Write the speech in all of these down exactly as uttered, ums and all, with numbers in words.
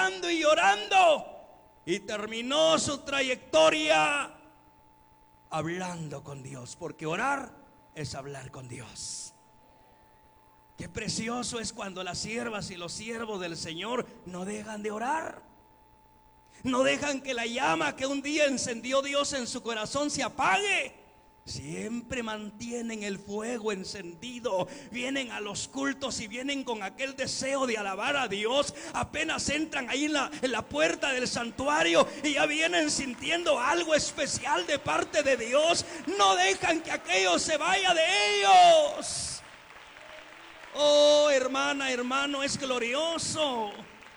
llorando y llorando. Y terminó su trayectoria hablando con Dios, porque orar es hablar con Dios. Qué precioso es cuando las siervas y los siervos del Señor no dejan de orar. No dejan que la llama que un día encendió Dios en su corazón se apague. Siempre mantienen el fuego encendido. Vienen a los cultos y vienen con aquel deseo de alabar a Dios. Apenas entran ahí en la, en la puerta del santuario y ya vienen sintiendo algo especial de parte de Dios. No dejan que aquello se vaya de ellos. Oh, hermana, hermano, es glorioso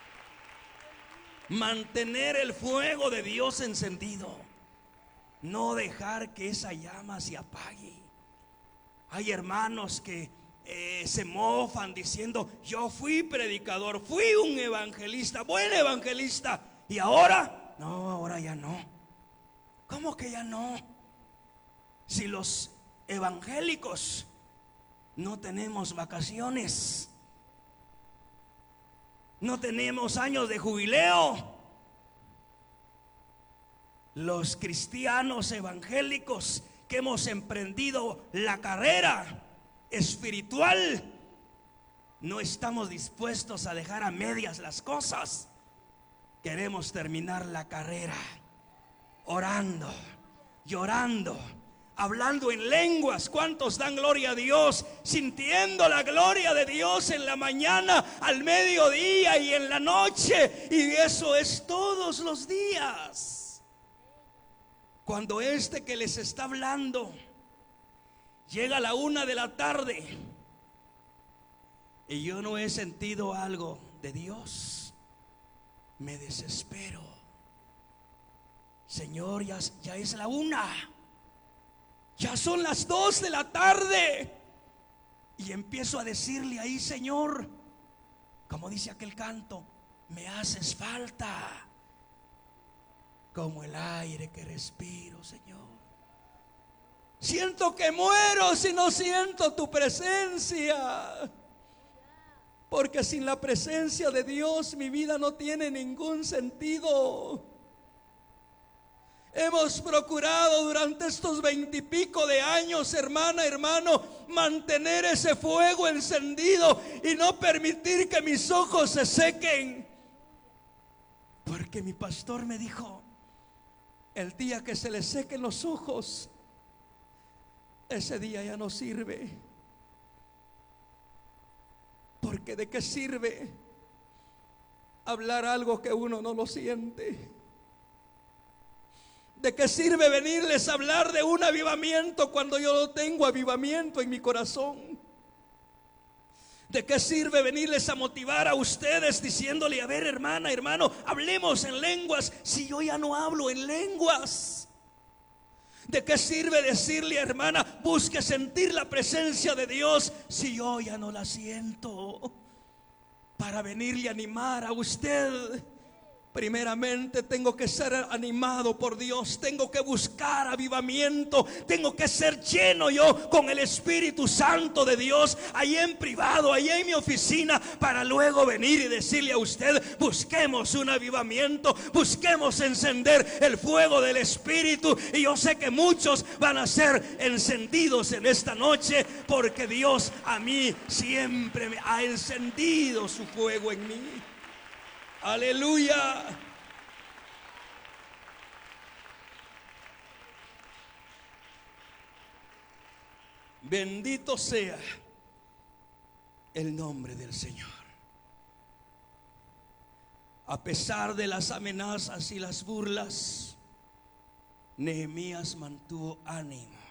mantener el fuego de Dios encendido. No dejar que esa llama se apague. Hay hermanos que eh, se mofan diciendo: yo fui predicador, fui un evangelista, buen evangelista, y ahora, no, ahora ya no. ¿Cómo que ya no? Si los evangélicos no tenemos vacaciones, no tenemos años de jubileo. Los cristianos evangélicos que hemos emprendido la carrera espiritual, no estamos dispuestos a dejar a medias las cosas. Queremos terminar la carrera orando, llorando, hablando en lenguas. ¿Cuántos dan gloria a Dios? Sintiendo la gloria de Dios en la mañana, al mediodía y en la noche. Y eso es todos los días. Cuando este que les está hablando llega a la una de la tarde y yo no he sentido algo de Dios, me desespero. Señor, ya, ya es la una, ya son las dos de la tarde. Y empiezo a decirle ahí: Señor, como dice aquel canto, me haces falta como el aire que respiro, Señor. Siento que muero si no siento tu presencia, porque sin la presencia de Dios mi vida no tiene ningún sentido. Hemos procurado durante estos veintipico de años, hermana, hermano, mantener ese fuego encendido y no permitir que mis ojos se sequen, porque mi pastor me dijo: el día que se le sequen los ojos, ese día ya no sirve. Porque ¿de qué sirve hablar algo que uno no lo siente? ¿De qué sirve venirles a hablar de un avivamiento cuando yo no tengo avivamiento en mi corazón? ¿De qué sirve venirles a motivar a ustedes diciéndole: a ver, hermana, hermano, hablemos en lenguas, si yo ya no hablo en lenguas? ¿De qué sirve decirle, hermana, busque sentir la presencia de Dios, si yo ya no la siento? Para venirle a animar a usted, primeramente tengo que ser animado por Dios. Tengo que buscar avivamiento. Tengo que ser lleno yo con el Espíritu Santo de Dios, ahí en privado, ahí en mi oficina, para luego venir y decirle a usted: busquemos un avivamiento, busquemos encender el fuego del Espíritu. Y yo sé que muchos van a ser encendidos en esta noche, porque Dios a mí siempre me ha encendido su fuego en mí. Aleluya. Bendito sea el nombre del Señor. A pesar de las amenazas y las burlas, Nehemías mantuvo ánimo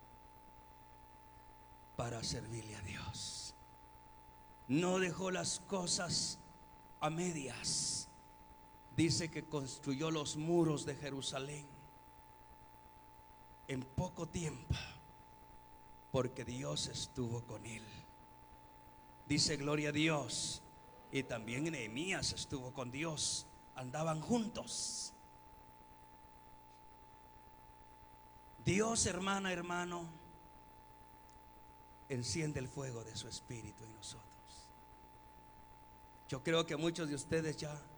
para servirle a Dios. No dejó las cosas a medias. Dice que construyó los muros de Jerusalén en poco tiempo, porque Dios estuvo con él. Dice: gloria a Dios. Y también Nehemías estuvo con Dios, andaban juntos. Dios, hermana, hermano, enciende el fuego de su espíritu en nosotros. Yo creo que muchos de ustedes ya